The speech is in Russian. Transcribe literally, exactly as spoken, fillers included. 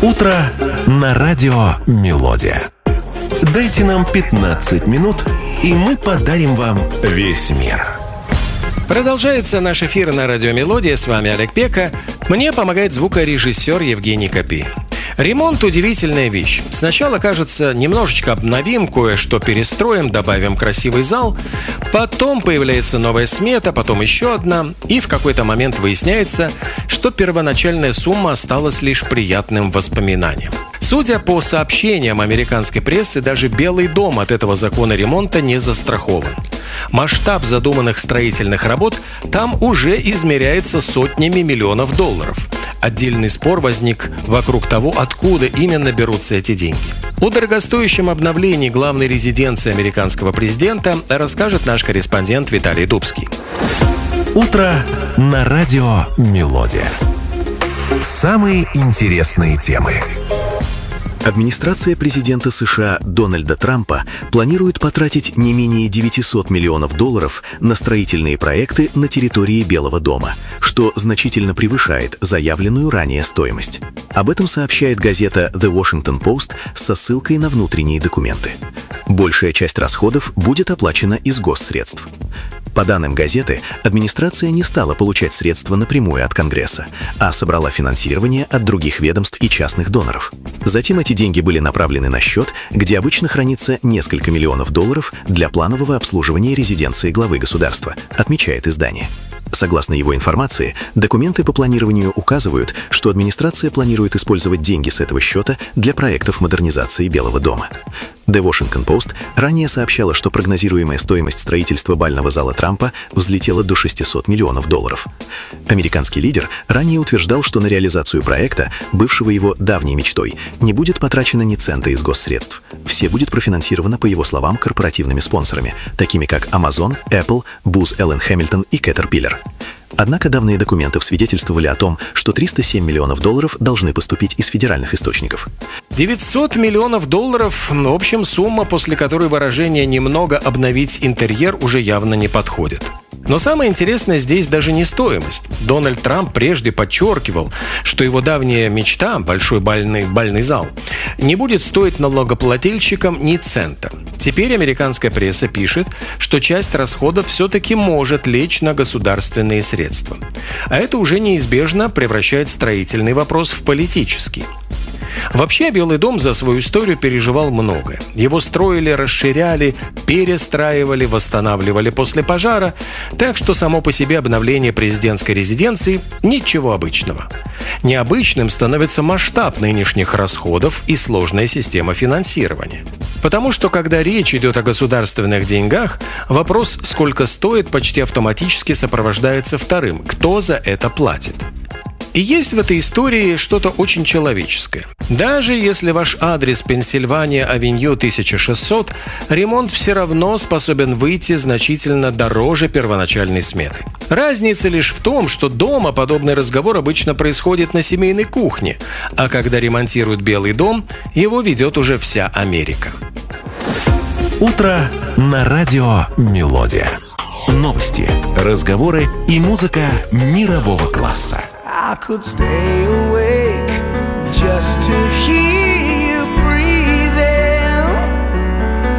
Утро на радио «Мелодия». Дайте нам пятнадцать минут, и мы подарим вам весь мир. Продолжается наш эфир на радио «Мелодия». С вами Олег Пека. Мне помогает звукорежиссер Евгений Копейн. Ремонт – удивительная вещь. Сначала, кажется, немножечко обновим, кое-что перестроим, добавим красивый зал. Потом появляется новая смета, потом еще одна. И в какой-то момент выясняется, что первоначальная сумма осталась лишь приятным воспоминанием. Судя по сообщениям американской прессы, даже Белый дом от этого закона ремонта не застрахован. Масштаб задуманных строительных работ там уже измеряется сотнями миллионов долларов. Отдельный спор возник вокруг того, откуда именно берутся эти деньги. О дорогостоящем обновлении главной резиденции американского президента расскажет наш корреспондент Виталий Дубский. Утро на радио «Мелодия». Самые интересные темы. Администрация президента США Дональда Трампа планирует потратить не менее девятьсот миллионов долларов на строительные проекты на территории Белого дома, что значительно превышает заявленную ранее стоимость. Об этом сообщает газета The Washington Post со ссылкой на внутренние документы. Большая часть расходов будет оплачена из госсредств. По данным газеты, администрация не стала получать средства напрямую от Конгресса, а собрала финансирование от других ведомств и частных доноров. Затем эти деньги были направлены на счет, где обычно хранится несколько миллионов долларов для планового обслуживания резиденции главы государства, отмечает издание. Согласно его информации, документы по планированию указывают, что администрация планирует использовать деньги с этого счета для проектов модернизации Белого дома. The Washington Post ранее сообщала, что прогнозируемая стоимость строительства бального зала Трампа взлетела до шестисот миллионов долларов. Американский лидер ранее утверждал, что на реализацию проекта, бывшего его давней мечтой, не будет потрачено ни цента из госсредств. Все будет профинансировано, по его словам, корпоративными спонсорами, такими как Amazon, Apple, Booz Allen Hamilton и Caterpillar. Однако давние документы свидетельствовали о том, что триста семь миллионов долларов должны поступить из федеральных источников. девятьсот миллионов долларов – в общем, сумма, после которой выражение «немного обновить интерьер» уже явно не подходит. Но самое интересное здесь даже не стоимость. Дональд Трамп прежде подчеркивал, что его давняя мечта – большой бальный, бальный зал – не будет стоить налогоплательщикам ни цента. Теперь американская пресса пишет, что часть расходов все-таки может лечь на государственные средства. А это уже неизбежно превращает строительный вопрос в политический. Вообще, Белый дом за свою историю переживал многое. Его строили, расширяли, перестраивали, восстанавливали после пожара, так что само по себе обновление президентской резиденции – ничего обычного. Необычным становится масштаб нынешних расходов и сложная система финансирования. Потому что, когда речь идет о государственных деньгах, вопрос «сколько стоит» почти автоматически сопровождается вторым – кто за это платит. И есть в этой истории что-то очень человеческое. Даже если ваш адрес Пенсильвания-авеню тысяча шестьсот, ремонт все равно способен выйти значительно дороже первоначальной сметы. Разница лишь в том, что дома подобный разговор обычно происходит на семейной кухне, а когда ремонтируют Белый дом, его ведет уже вся Америка. Утро на радио «Мелодия». Новости, разговоры и музыка мирового класса. I could stay awake just to hear